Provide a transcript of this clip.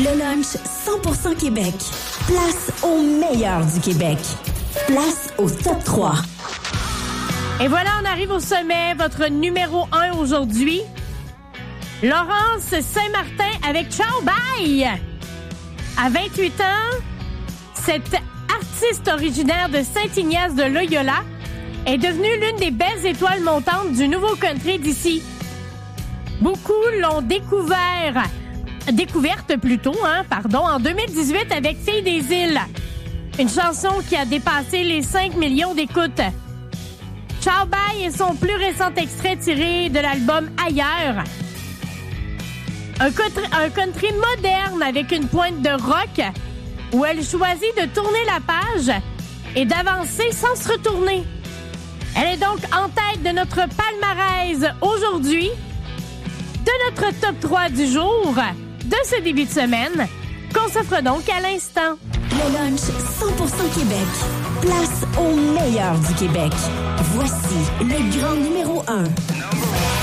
Le lunch 100% Québec. Place au meilleur du Québec. Place au top 3. Et voilà, on arrive au sommet. Votre numéro 1 aujourd'hui. Laurence Saint-Martin avec Ciao Bye. À 28 ans, cette artiste originaire de Saint-Ignace de Loyola est devenue l'une des belles étoiles montantes du nouveau country d'ici. Beaucoup l'ont découverte en 2018 avec Fille des îles. Une chanson qui a dépassé les 5 millions d'écoutes. Ciao Bye est son plus récent extrait tiré de l'album Ailleurs. Un country moderne avec une pointe de rock où elle choisit de tourner la page et d'avancer sans se retourner. Elle est donc en tête de notre palmarès aujourd'hui, de notre top 3 du jour, de ce début de semaine, qu'on s'offre donc à l'instant. Le lunch 100% Québec. Place au meilleur du Québec. Voici le grand numéro 1.